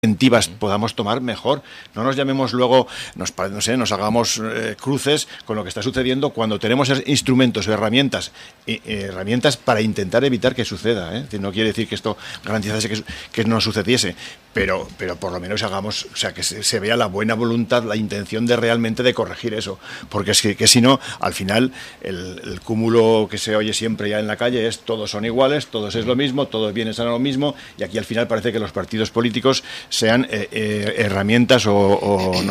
incentivas podamos tomar, mejor. No nos llamemos luego, nos hagamos cruces con lo que está sucediendo cuando tenemos instrumentos o herramientas para intentar evitar que suceda. No quiere decir que esto garantizase que no sucediese, pero por lo menos hagamos, o sea, que se vea la buena voluntad, la intención de realmente de corregir eso, porque es que si no, al final el cúmulo que se oye siempre ya en la calle es todos son iguales, todos es lo mismo, todos vienen a lo mismo, y aquí al final parece que los partidos políticos sean herramientas o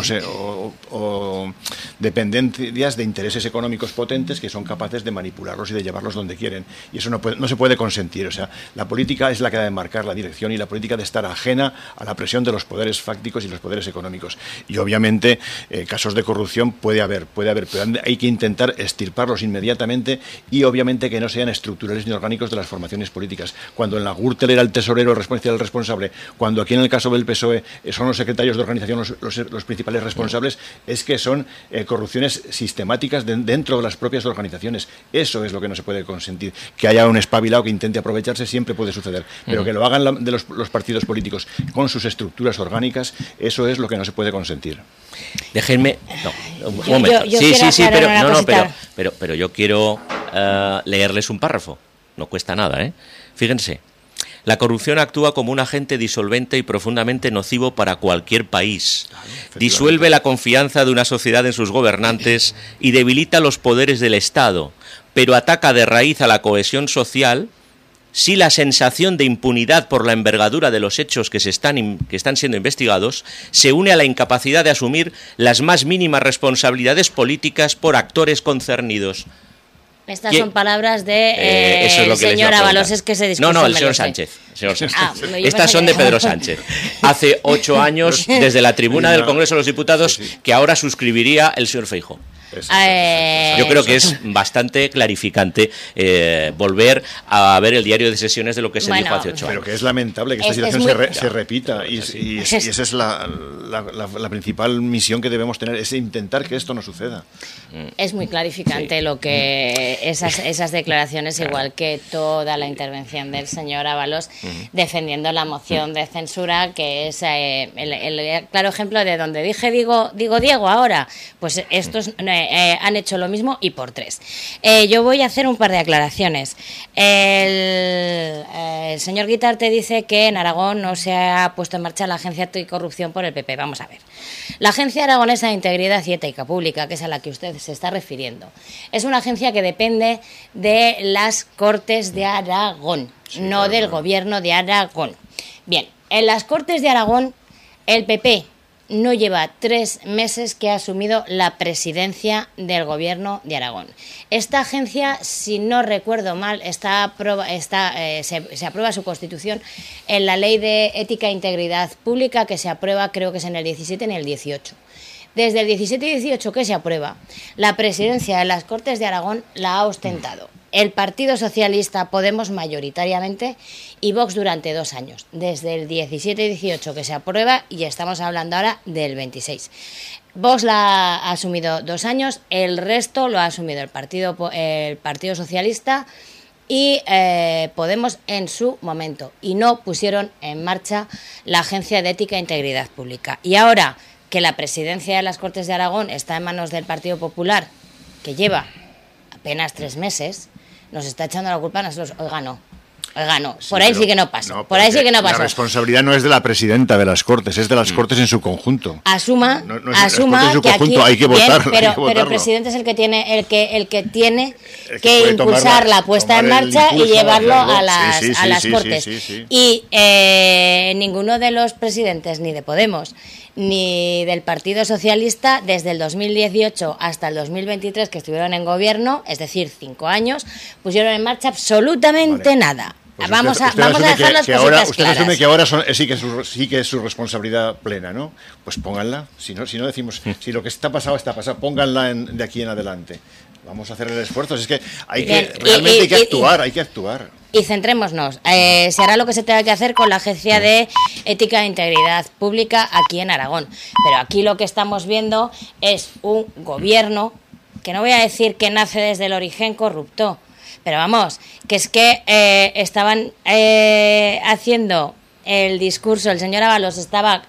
dependencias de intereses económicos potentes que son capaces de manipularlos y de llevarlos donde quieren, y eso no se puede consentir. O sea, la política es la que ha de marcar la dirección, y la política de estar ajena a la presión de los poderes fácticos y los poderes económicos. Y obviamente casos de corrupción puede haber, pero hay que intentar extirparlos inmediatamente, y obviamente que no sean estructurales ni orgánicos de las formaciones políticas. Cuando en la Gürtel era el tesorero el responsable, cuando aquí en el caso del PSOE son los secretarios de organización los principales responsables, es que son corrupciones sistemáticas dentro de las propias organizaciones. Eso es lo que no se puede consentir. Que haya un espabilado que intente aprovecharse siempre puede suceder, pero que lo hagan de los partidos políticos con sus estructuras orgánicas, eso es lo que no se puede consentir. Déjenme... No, un momento. Sí, pero yo quiero leerles un párrafo. No cuesta nada, Fíjense. La corrupción actúa como un agente disolvente y profundamente nocivo para cualquier país. Disuelve la confianza de una sociedad en sus gobernantes y debilita los poderes del Estado, pero ataca de raíz a la cohesión social si la sensación de impunidad por la envergadura de los hechos que están siendo investigados se une a la incapacidad de asumir las más mínimas responsabilidades políticas por actores concernidos. Estas son palabras de el señor Ábalos, es que se discurso. No, el señor Sánchez. Estas son de Pedro Sánchez. Hace 8 años, desde la tribuna del Congreso de los Diputados, que ahora suscribiría el señor Feijóo. Yo creo que es bastante clarificante volver a ver el diario de sesiones de lo que se dijo hace 8 años. Pero que es lamentable que esta situación se repita, y esa es la principal misión que debemos tener, es intentar que esto no suceda. Es muy clarificante lo que esas declaraciones, igual que toda la intervención del señor Ábalos defendiendo la moción de censura, que es el claro ejemplo de donde digo Diego ahora, pues estos han hecho lo mismo y por 3. Yo voy a hacer un par de aclaraciones. El señor Guitarte dice que en Aragón no se ha puesto en marcha la Agencia Anticorrupción por el PP. Vamos a ver. La Agencia Aragonesa de Integridad y Ética Pública, que es a la que usted se está refiriendo, es una agencia que depende de las Cortes de Aragón, no del Gobierno de Aragón. Bien, en las Cortes de Aragón, el PP no lleva 3 meses que ha asumido la presidencia del Gobierno de Aragón. Esta agencia, si no recuerdo mal, se aprueba su constitución en la Ley de Ética e Integridad Pública, que se aprueba, creo que es en el 17 y en el 18. Desde el 17 y 18 que se aprueba, la presidencia de las Cortes de Aragón la ha ostentado el Partido Socialista, Podemos mayoritariamente, y Vox durante 2 años, desde el 17 y 18 que se aprueba, y estamos hablando ahora del 26. Vox la ha asumido 2 años, el resto lo ha asumido el Partido Socialista y Podemos en su momento, y no pusieron en marcha la Agencia de Ética e Integridad Pública. Y ahora que la presidencia de las Cortes de Aragón está en manos del Partido Popular, que lleva apenas 3 meses, nos está echando la culpa a nosotros. Oiga, no. Por ahí sí que no pasa. Por ahí sí que no pasa. La responsabilidad no es de la presidenta de las Cortes, es de las Cortes en su conjunto. Asuma en su que conjunto, aquí hay que votar. Pero el presidente es el que tiene que impulsar la puesta en marcha y llevarlo a las Cortes. Sí. Y ninguno de los presidentes, ni de Podemos ni del Partido Socialista, desde el 2018 hasta el 2023 que estuvieron en gobierno, es decir, 5 años, pusieron en marcha absolutamente nada. Pues vamos a dejar las cositas claras. Usted asume que ahora sí que es su responsabilidad plena, ¿no? Pues pónganla. Si no decimos, si lo que está pasado, pónganla de aquí en adelante. Vamos a hacer el esfuerzo. Es que realmente hay que actuar. Y centrémonos, se hará lo que se tenga que hacer con la Agencia de Ética e Integridad Pública aquí en Aragón. Pero aquí lo que estamos viendo es un gobierno, que no voy a decir que nace desde el origen corrupto, pero vamos, que es que estaban haciendo el discurso, el señor Ábalos estaba